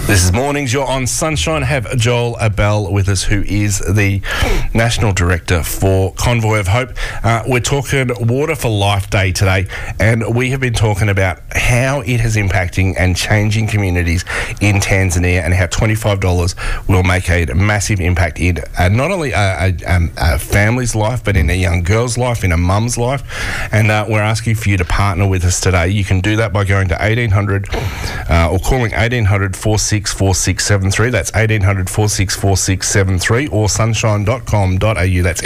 This is Mornings. You're on Sunshine. Have Joel Abell with us, who is the National Director for Convoy of Hope. We're talking Water for Life Day today, and we have been talking about how it is impacting and changing communities in Tanzania, and how $25 will make a massive impact in not only a family's life, but in a young girl's life, in a mum's life. And we're asking for you to partner with us today. You can do that by going to 1800 or calling 1800 464673. That's 1800 464673, or sunshine.com.au. That's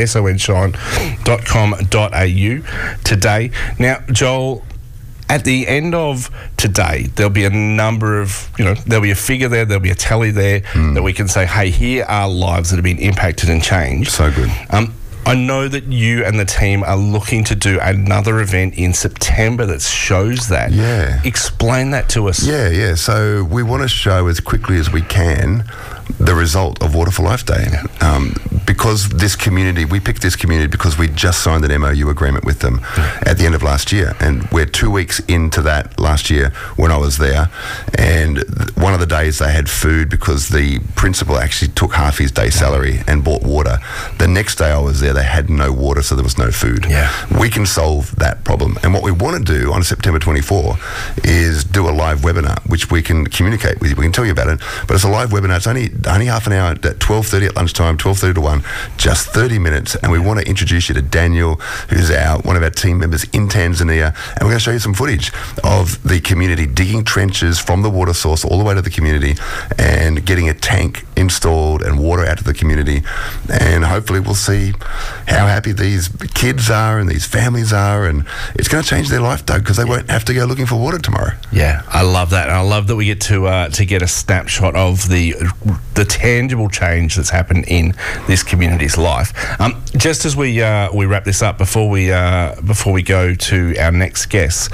sonshine.com.au today. Now, Joel, at the end of today, there'll be a number of, there'll be a figure there, there'll be a tally there that we can say, hey, here are lives that have been impacted and changed. So good. I know that you and the team are looking to do another event in September that shows that. Yeah. Explain that to us. Yeah. So we want to show as quickly as we can the result of Water for Life Day. Because this community, we picked this community because we just signed an MOU agreement with them at the end of last year. And we're 2 weeks into that last year when I was there. And one of the days they had food because the principal actually took half his day's salary and bought water. The next day I was there, they had no water, so there was no food. Yeah. We can solve that problem. And what we want to do on September 24 is do a live webinar, which we can communicate with you. We can tell you about it. But it's a live webinar. It's only half an hour at 12:30 at lunchtime, 12:30 to 1, just 30 minutes. And we want to introduce you to Daniel, who's one of our team members in Tanzania. And we're going to show you some footage of the community digging trenches from the water source all the way to the community and getting a tank installed and water out to the community. And hopefully we'll see how happy these kids are and these families are. And it's going to change their life, Doug, because they won't have to go looking for water tomorrow. Yeah, I love that. And I love that we get to get a snapshot of the tangible change that's happened in this community's life. Just as we wrap this up, before we go to our next guest,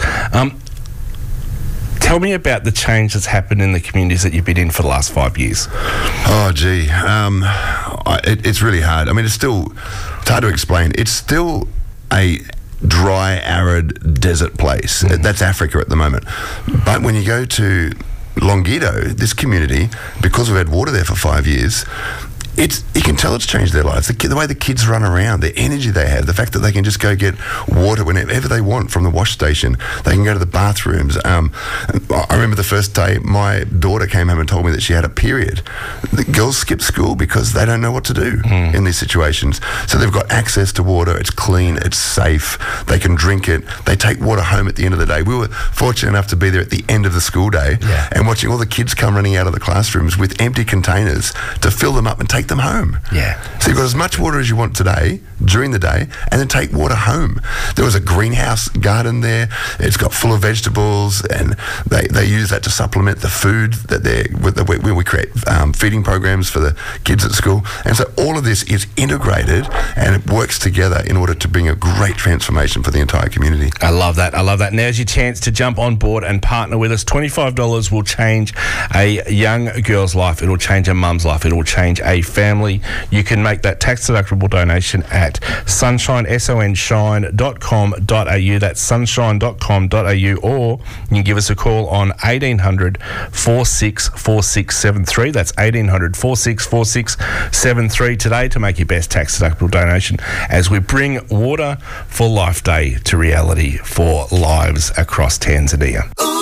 tell me about the change that's happened in the communities that you've been in for the last 5 years. Oh, gee. It's really hard. I mean, it's hard to explain. It's still a dry, arid desert place. That's Africa at the moment. But when you go to Longido, this community, because we've had water there for 5 years, you can tell it's changed their lives. The way the kids run around, the energy they have, the fact that they can just go get water whenever they want from the wash station. They can go to the bathrooms. I remember the first day my daughter came home and told me that she had a period. The girls skip school because they don't know what to do in these situations. So they've got access to water. It's clean. It's safe. They can drink it. They take water home at the end of the day. We were fortunate enough to be there at the end of the school day and watching all the kids come running out of the classrooms with empty containers to fill them up and take them home. Yeah. So you've got as much water as you want today, during the day, and then take water home. There was a greenhouse garden there. It's got full of vegetables, and they use that to supplement the food that we create feeding programs for the kids at school. And so all of this is integrated, and it works together in order to bring a great transformation for the entire community. I love that. Now's your chance to jump on board and partner with us. $25 will change a young girl's life. It'll change a mum's life. It'll change a family. You can make that tax-deductible donation at sunshine, sonshine.com.au. That's sunshine.com.au, or you can give us a call on 1800 464673. That's 1800 464673 today to make your best tax-deductible donation as we bring Water for Life Day to reality for lives across Tanzania.